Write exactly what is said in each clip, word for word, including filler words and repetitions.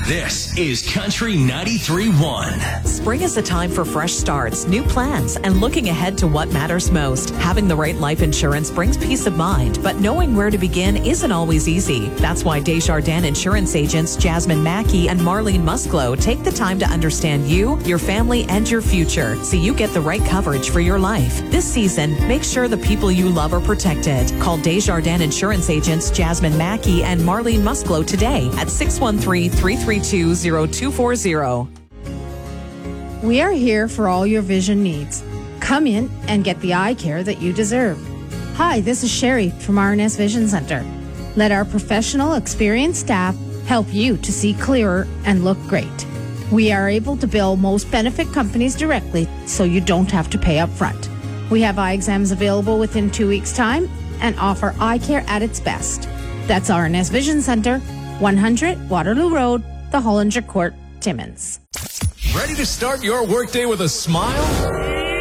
This is Country ninety-three point one. Spring is a time for fresh starts, new plans, and looking ahead to what matters most. Having the right life insurance brings peace of mind, but knowing where to begin isn't always easy. That's why Desjardins Insurance agents Jasmine Mackey and Marlene Musclo take the time to understand you, your family, and your future so you get the right coverage for your life. This season, make sure the people you love are protected. Call Desjardins Insurance agents Jasmine Mackey and Marlene Musclo today at six one three, three three two, zero two four zero. We are here for all your vision needs. Come in and get the eye care that you deserve. Hi, this is Sherry from R and S Vision Center. Let our professional, experienced staff help you to see clearer and look great. We are able to bill most benefit companies directly, so you don't have to pay up front. We have eye exams available within two weeks' time and offer eye care at its best. That's R and S Vision Center, one hundred Waterloo Road, the Hollinger Court, Timmins. Ready to start your workday with a smile?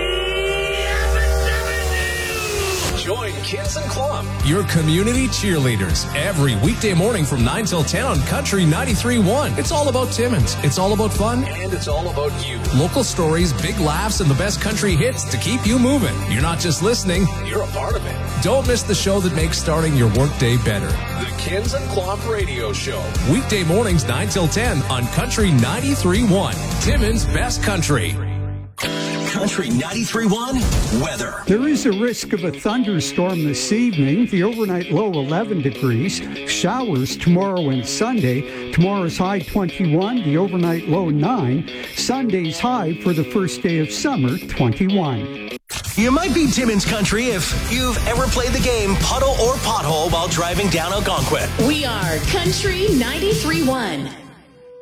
Join Kids and Club, your community cheerleaders, every weekday morning from nine till ten on Country ninety-three point one. It's all about Timmins. It's all about fun. And it's all about you. Local stories, big laughs, and the best country hits to keep you moving. You're not just listening, you're a part of it. Don't miss the show that makes starting your workday better. The Kids and Club Radio Show. Weekday mornings nine till ten on Country ninety-three point one. Timmins' best country. Country ninety-three point one weather. There is a risk of a thunderstorm this evening. The overnight low eleven degrees. Showers tomorrow and Sunday. Tomorrow's high twenty-one. The overnight low nine. Sunday's high for the first day of summer twenty-one. You might be Timmins country if you've ever played the game Puddle or Pothole while driving down Algonquin. We are Country ninety-three point one.